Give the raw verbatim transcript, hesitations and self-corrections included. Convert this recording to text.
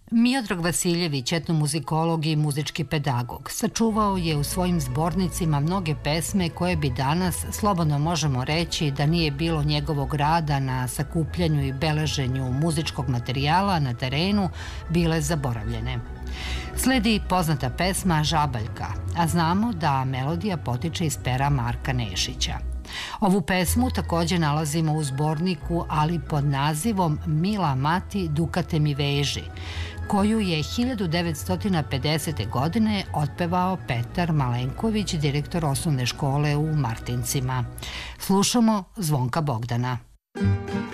Miodrag Vasiljević, etnomuzikolog i muzički pedagog, sačuvao je u svojim zbornicima mnoge pesme koje bi danas, slobodno možemo reći, da nije bilo njegovog rada na sakupljanju i beleženju muzičkog materijala na terenu, bile zaboravljene. Sledi poznata pesma Žabaljka, a znamo da melodija potiče iz pera Marka Nešića. Ovu pesmu takođe nalazimo u zborniku, ali pod nazivom Mila mati Dukate mi veži, koju je hiljadu devetsto pedesete. godine otpevao Petar Malenković, direktor osnovne škole u Martincima. Slušamo Zvonka Bogdana.